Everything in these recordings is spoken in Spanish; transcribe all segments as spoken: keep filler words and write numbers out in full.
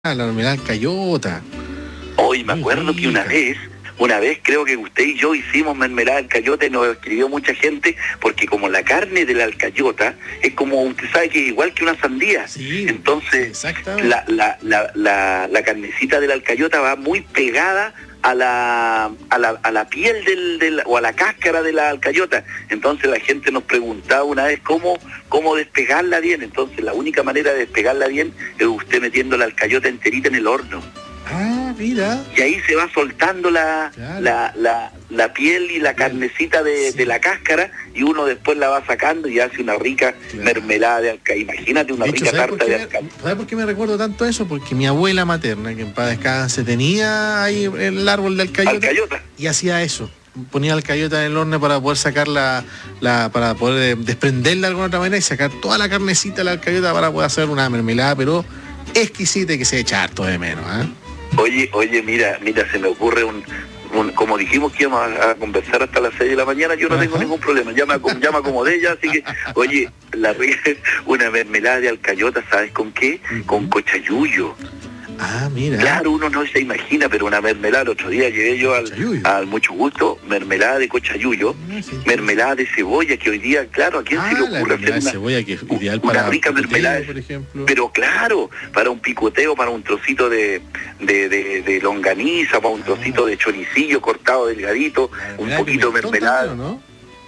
la mermelada alcayota. Hoy me acuerdo que una vez, una vez creo que usted y yo hicimos mermelada alcayota y nos escribió mucha gente, porque como la carne de la alcayota es como, usted sabe que es igual que una sandía, Sí, entonces la, la, la, la, la carnecita de la alcayota va muy pegada a la, a la, a la piel del, del, o a la cáscara de la alcayota. Entonces la gente nos preguntaba una vez cómo, cómo despegarla bien. Entonces la única manera de despegarla bien es usted metiendo la alcayota enterita en el horno. Ah, mira. Y ahí se va soltando la, Claro. la, la, la piel y la carnecita de, Sí. de la cáscara, y uno después la va sacando y hace una rica Claro. mermelada de alcayota. Imagínate una De hecho, rica ¿sabes por, tarta qué de me, alcayota. ¿sabes por qué me recuerdo tanto eso? Porque mi abuela materna, que en paz descanse, tenía ahí el árbol de alcayota, Alcayota. y hacía eso. Ponía alcayota en el horno para poder sacar la, la para poder eh, desprenderla de alguna otra manera y sacar toda la carnecita de la alcayota para poder hacer una mermelada, pero exquisita y que se echa harto de menos, ¿eh? Oye, oye, mira, mira, se me ocurre un, un como dijimos que íbamos a, a conversar hasta las seis de la mañana, yo no Ajá. tengo ningún problema, ya me, acom- ya me acomodé ya, así que, oye, la ri- una mermelada de alcayota, ¿sabes con qué? Ujú. Con cochayuyo. Ah, mira. Claro, uno no se imagina, pero una mermelada, el otro día llegué yo al, Cochayuyo. al Mucho Gusto, mermelada de cochayuyo, Ah, sí, mermelada de cebolla, que hoy día, claro, ¿a quién Ah, se le la ocurre mermelada de hacer una, cebolla, que es ideal una para rica picoteo, mermelada? por ejemplo. Pero claro, para un picoteo, para un trocito de, de, de, de longaniza, para un Ah. trocito de choricillo cortado delgadito, La un mermelada poquito de pimentón mermelada, también, ¿o no?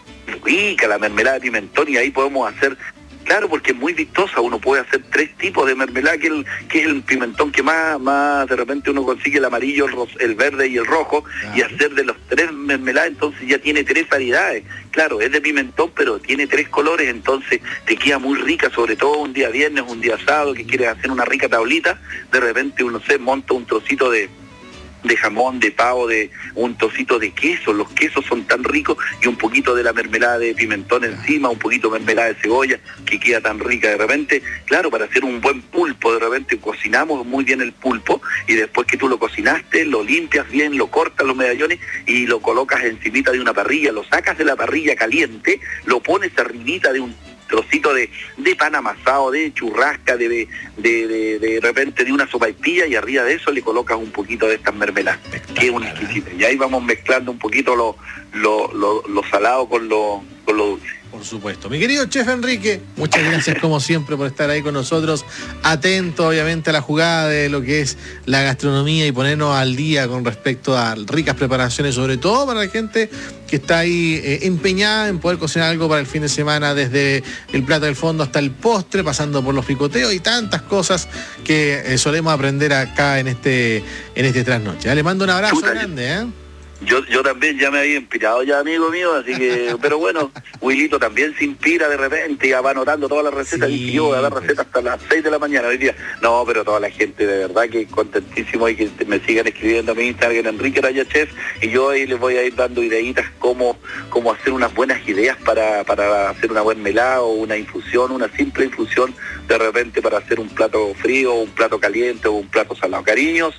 rica la mermelada de pimentón, y ahí podemos hacer, claro, porque es muy vistosa, uno puede hacer tres tipos de mermelada, que, el, que es el pimentón que más, más de repente uno consigue, el amarillo, el, ros- el verde y el rojo, Claro. y hacer de los tres mermeladas, entonces ya tiene tres variedades. Claro, es de pimentón, pero tiene tres colores, entonces te queda muy rica, sobre todo un día viernes, un día sábado, que quieres hacer una rica tablita, de repente uno se monta un trocito de de jamón, de pavo, de un trocito de queso, los quesos son tan ricos, y un poquito de la mermelada de pimentón encima, un poquito de mermelada de cebolla, que queda tan rica de repente. Claro, para hacer un buen pulpo, de repente cocinamos muy bien el pulpo, y después que tú lo cocinaste, lo limpias bien, lo cortas los medallones y lo colocas encimita de una parrilla, lo sacas de la parrilla caliente, lo pones arribita de un trocito de, de pan amasado, de churrasca, de de, de, de, de repente de una sopaipilla, y arriba de eso le colocas un poquito de estas mermeladas, que es una exquisita. Y ahí vamos mezclando un poquito lo, lo, lo, lo salado con lo, con lo dulce. Por supuesto. Mi querido chef Enrique, muchas gracias como siempre por estar ahí con nosotros, atento obviamente a la jugada de lo que es la gastronomía y ponernos al día con respecto a ricas preparaciones, sobre todo para la gente que está ahí eh, empeñada en poder cocinar algo para el fin de semana, desde el plato del fondo hasta el postre, pasando por los picoteos y tantas cosas que eh, solemos aprender acá en este, en este trasnoche. ¿eh? Le mando un abrazo Chuta, grande, ¿eh? Yo, yo también ya me había inspirado ya, amigo mío, así que, pero bueno, Wilito también se inspira de repente, ya va anotando todas las recetas, Sí, y yo voy a dar pues. recetas hasta las seis de la mañana hoy día. No, pero toda la gente de verdad que contentísimo, y que me sigan escribiendo a mi Instagram, Enrique Araya Chef, y yo ahí les voy a ir dando ideitas cómo, cómo hacer unas buenas ideas para, para hacer una buena melada o una infusión, una simple infusión, de repente para hacer un plato frío, un plato caliente o un plato salado. Cariños,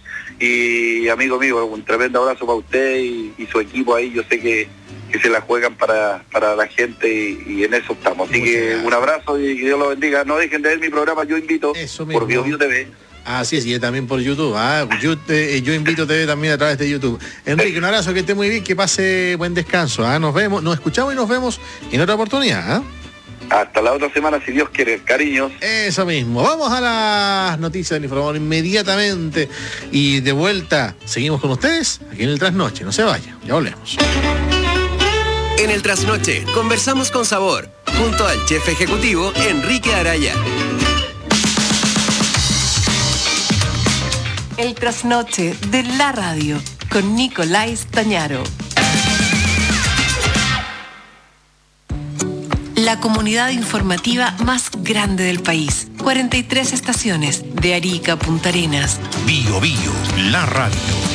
y amigo mío, un tremendo abrazo para usted y, y su equipo ahí. Yo sé que, que se la juegan para, para la gente, y, y en eso estamos. Así Muchas que gracias. un abrazo y que Dios los bendiga. No dejen de ver mi programa, Yo Invito, Eso mismo. por Bio Bio T V. Así es, y también por YouTube. ¿ah? Yo, te- yo invito T V también a través de YouTube. Enrique, un abrazo, que esté muy bien, que pase buen descanso. ¿ah? Nos vemos, nos escuchamos y nos vemos en otra oportunidad. ¿ah? Hasta la otra semana, si Dios quiere. Cariños. Eso mismo. Vamos a las noticias del informador inmediatamente. Y de vuelta, seguimos con ustedes aquí en el Trasnoche. No se vayan, ya volvemos. En el Trasnoche conversamos con sabor, junto al chef ejecutivo Enrique Araya. El Trasnoche de la radio con Nicolás Tañaro. La comunidad informativa más grande del país. cuarenta y tres estaciones de Arica a Punta Arenas. Bio Bio, la radio.